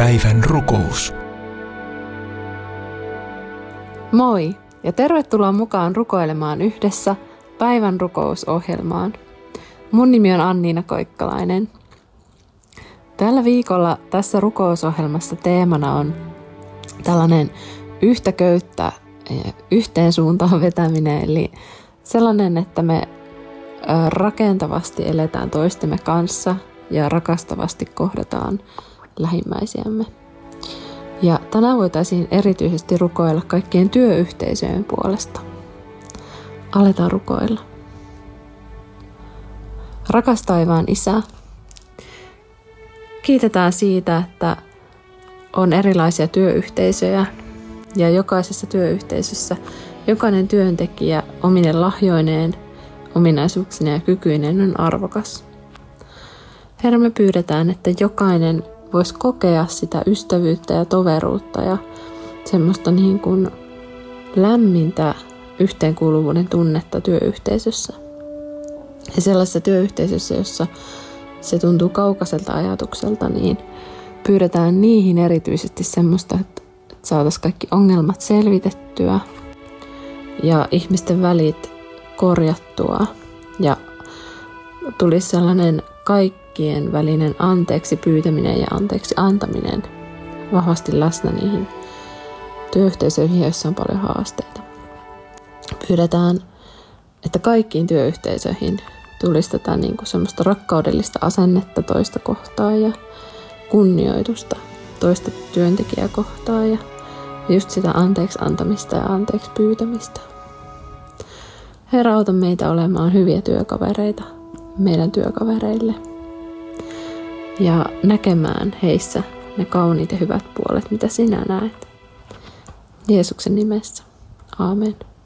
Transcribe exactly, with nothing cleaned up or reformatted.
Päivän rukous. Moi ja tervetuloa mukaan rukoilemaan yhdessä päivän rukousohjelmaan. Mun nimi on Anniina Koikkalainen. Tällä viikolla tässä rukousohjelmassa teemana on tällainen yhtä köyttä yhteen suuntaan vetäminen, eli sellainen, että me rakentavasti eletään toistemme kanssa ja rakastavasti kohdataan lähimmäisiämme. Ja tänään voitaisiin erityisesti rukoilla kaikkien työyhteisöjen puolesta. Aletaan rukoilla. Rakas taivaan Isä, kiitetään siitä, että on erilaisia työyhteisöjä ja jokaisessa työyhteisössä jokainen työntekijä omine lahjoineen, ominaisuuksineen ja kykyineen on arvokas. Herra, me pyydetään, että jokainen voisi kokea sitä ystävyyttä ja toveruutta ja semmoista niin kuin lämmintä yhteenkuuluvuuden tunnetta työyhteisössä. Ja sellaisessa työyhteisössä, jossa se tuntuu kaukaiselta ajatukselta, niin pyydetään niihin erityisesti semmoista, että saataisiin kaikki ongelmat selvitettyä ja ihmisten välit korjattua ja tulisi sellainen kaikkien välinen anteeksi pyytäminen ja anteeksi antaminen vahvasti läsnä niihin työyhteisöihin, joissa on paljon haasteita. Pyydetään, että kaikkiin työyhteisöihin tulisi tätä niin kuin semmoista rakkaudellista asennetta toista kohtaan ja kunnioitusta toista työntekijää kohtaan ja just sitä anteeksi antamista ja anteeksi pyytämistä. Herra, auta meitä olemaan hyviä työkavereita meidän työkavereille ja näkemään heissä ne kauniit ja hyvät puolet, mitä sinä näet. Jeesuksen nimessä. Aamen.